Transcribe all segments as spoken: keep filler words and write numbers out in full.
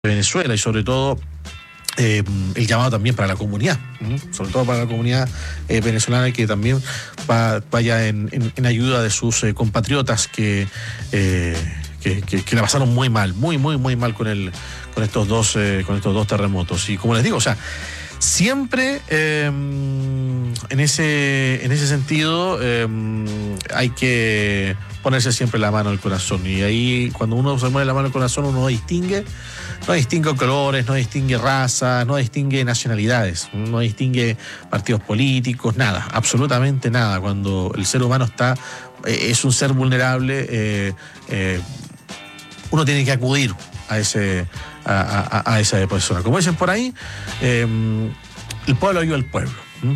Venezuela y sobre todo eh, el llamado también para la comunidad, ¿m? sobre todo para la comunidad eh, venezolana que también va, vaya en, en, en ayuda de sus eh, compatriotas que, eh, que, que, que la pasaron muy mal, muy, muy, muy mal con el, con estos dos, eh, con estos dos terremotos. Y como les digo, o sea, siempre eh, en ese, en ese sentido eh, hay que ponerse siempre la mano al corazón. Y ahí, cuando uno se pone la mano al corazón, uno distingue, no distingue colores, no distingue razas, no distingue nacionalidades, no distingue partidos políticos, nada, absolutamente nada. Cuando el ser humano está, eh, es un ser vulnerable, eh, eh, uno tiene que acudir a ese, a, a, a esa persona. Como dicen por ahí, eh, el pueblo ayuda al pueblo. ¿Mm?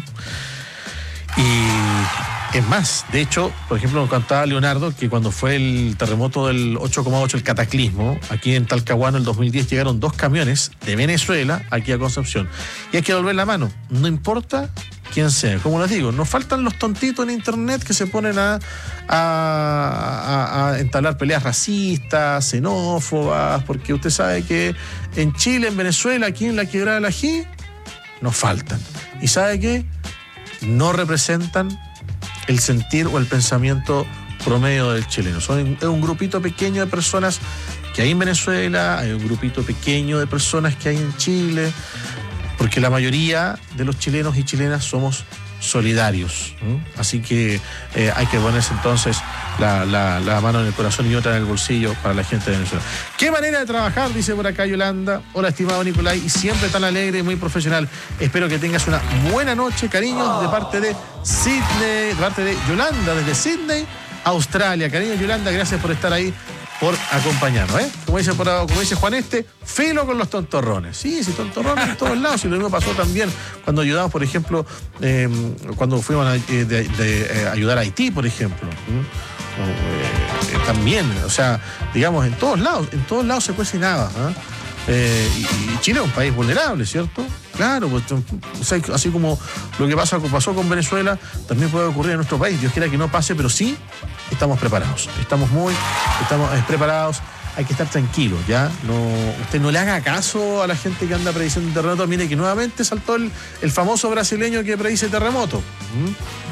Y es más, de hecho, por ejemplo, nos contaba Leonardo que cuando fue el terremoto del ocho coma ocho, el cataclismo, aquí en Talcahuano, el dos mil diez, llegaron dos camiones de Venezuela aquí a Concepción. Y hay que devolver la mano, no importa quién sea. Como les digo, nos faltan los tontitos en internet que se ponen a, a, a, a entablar peleas racistas, xenófobas, porque usted sabe que en Chile, en Venezuela, aquí en la Quebrada del Ají, nos faltan. ¿Y sabe qué? No representan el sentir o el pensamiento promedio del chileno. Son un grupito pequeño de personas que hay en Venezuela, hay un grupito pequeño de personas que hay en Chile, porque la mayoría de los chilenos y chilenas somos solidarios. ¿Mm? Así que eh, hay que ponerse entonces la, la, la mano en el corazón y otra en el bolsillo para la gente de Venezuela. ¿Qué manera de trabajar? Dice por acá Yolanda. Hola, estimado Nicolai, y siempre tan alegre y muy profesional. Espero que tengas una buena noche, cariños, de parte de Sydney, de parte de Yolanda, desde Sydney, Australia. Cariños, Yolanda, gracias por estar ahí, por acompañarnos, ¿eh? Como dice, por, como dice Juan Este, filo con los tontorrones. Sí, sí, tontorrones en todos lados. Y lo mismo pasó también cuando ayudamos, por ejemplo, eh, cuando fuimos a de, de, de, eh, ayudar a Haití, por ejemplo. ¿Mm? Eh, también, o sea, digamos, en todos lados, en todos lados se cocinaba. ¿eh? Eh, y, y Chile es un país vulnerable, ¿cierto? Claro, pues, o sea, así como lo que pasa, pasó con Venezuela, también puede ocurrir en nuestro país. Dios quiera que no pase, pero sí estamos preparados. Estamos muy, estamos preparados. Hay que estar tranquilos, ¿ya? No, usted no le haga caso a la gente que anda prediciendo terremoto. Mire que nuevamente saltó el, el famoso brasileño que predice terremoto. ¿Mm?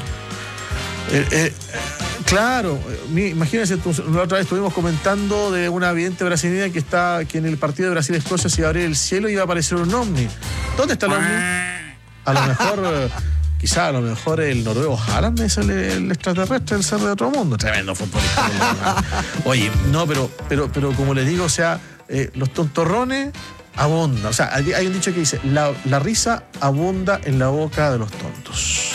Eh, eh, Claro, imagínense, la otra vez estuvimos comentando de una vidente brasileña que está que en el partido de Brasil-Escocia se iba a abrir el cielo y iba a aparecer un ovni. ¿Dónde está el ovni? A lo mejor, quizá a lo mejor el noruego Haaland es el, el extraterrestre, el ser de otro mundo. Tremendo futbolista. Oye, no, pero, pero, pero como les digo, o sea, eh, los tontorrones abundan. O sea, hay un dicho que dice, la, la risa abunda en la boca de los tontos.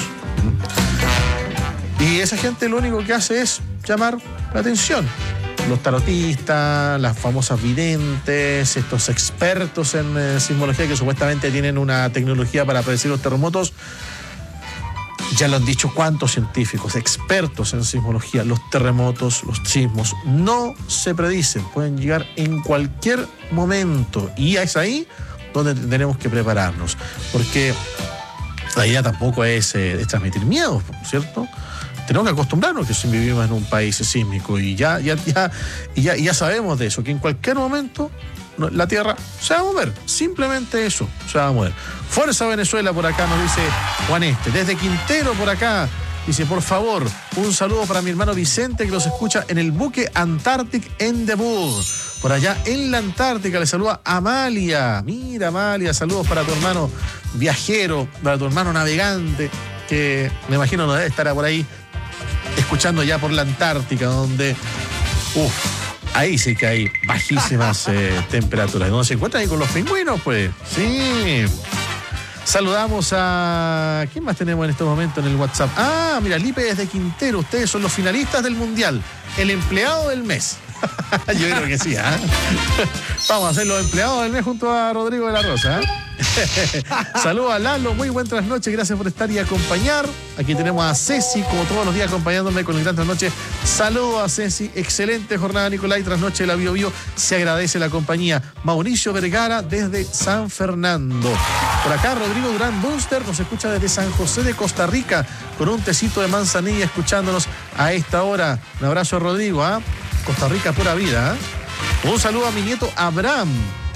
Y esa gente lo único que hace es llamar la atención. Los tarotistas, las famosas videntes, estos expertos en eh, sismología que supuestamente tienen una tecnología para predecir los terremotos. Ya lo han dicho cuántos científicos, expertos en sismología. Los terremotos, los sismos no se predicen, pueden llegar en cualquier momento. Y es ahí donde tenemos que prepararnos. Porque la idea tampoco es, eh, es transmitir miedo, ¿cierto? Tenemos que acostumbrarnos que vivimos en un país sísmico y ya, ya, ya, y ya, y ya sabemos de eso, que en cualquier momento la tierra se va a mover. Simplemente eso, se va a mover. Fuerza Venezuela por acá, nos dice Juan Este. Desde Quintero por acá, dice, por favor, un saludo para mi hermano Vicente que los escucha en el buque Antarctic Endeavour. Por allá en la Antártica le saluda Amalia. Mira, Amalia, saludos para tu hermano viajero, para tu hermano navegante, que me imagino no debe estar por ahí escuchando ya por la Antártica, donde uff, ahí sí que hay bajísimas eh, temperaturas. ¿Dónde se encuentran ahí con los pingüinos? Pues sí. Saludamos a... ¿Quién más tenemos en este momento en el WhatsApp? Ah, mira, Lipe desde Quintero. Ustedes son los finalistas del Mundial. El empleado del mes. Yo creo que sí, ¿eh? Vamos a ser los empleados del mes junto a Rodrigo de la Rosa, ¿eh? Saludos a Lalo, muy buenas noches, gracias por estar y acompañar. Aquí tenemos a Ceci, como todos los días, acompañándome con el gran trasnoche. Saludos a Ceci, excelente jornada, Nicolai, trasnoche de la Bio Bio. Se agradece la compañía. Mauricio Vergara desde San Fernando. Por acá, Rodrigo Durán Bunster nos escucha desde San José de Costa Rica, con un tecito de manzanilla, escuchándonos a esta hora. Un abrazo a Rodrigo, ¿ah? ¿eh? Costa Rica, pura vida, ¿eh? Un saludo a mi nieto Abraham,